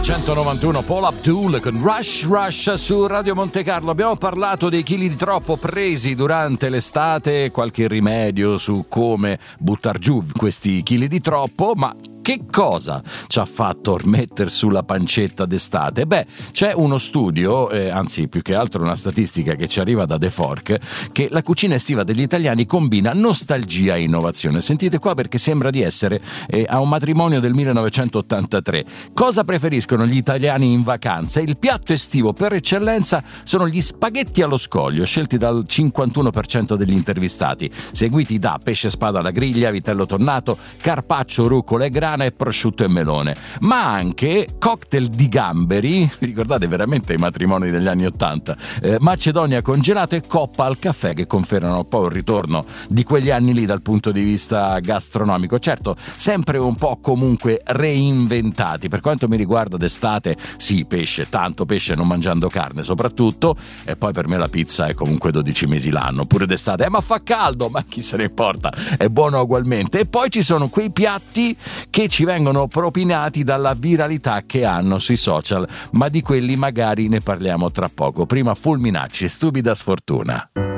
1991 Paul Abdul con Rush Rush su Radio Monte Carlo. Abbiamo parlato dei chili di troppo presi durante l'estate, qualche rimedio su come buttar giù questi chili di troppo, ma che cosa ci ha fatto mettere sulla pancetta d'estate? Beh, c'è uno studio, anzi più che altro una statistica che ci arriva da The Fork, che la cucina estiva degli italiani combina nostalgia e innovazione. Sentite qua, perché sembra di essere a un matrimonio del 1983. Cosa preferiscono gli italiani in vacanza? Il piatto estivo per eccellenza sono gli spaghetti allo scoglio, scelti dal 51% degli intervistati, seguiti da pesce spada alla griglia, vitello tonnato, carpaccio, rucola e grana e prosciutto e melone, ma anche cocktail di gamberi, ricordate veramente i matrimoni degli anni '80, macedonia congelato e coppa al caffè, che confermano poi un ritorno di quegli anni lì dal punto di vista gastronomico. Certo, sempre un po' comunque reinventati. Per quanto mi riguarda d'estate, sì, pesce, tanto pesce, non mangiando carne soprattutto, e poi per me la pizza è comunque 12 mesi l'anno, pure d'estate, ma fa caldo, ma chi se ne importa, è buono ugualmente. E poi ci sono quei piatti che ci vengono propinati dalla viralità che hanno sui social, ma di quelli magari ne parliamo tra poco. Prima Fulminacci, Stupida Sfortuna.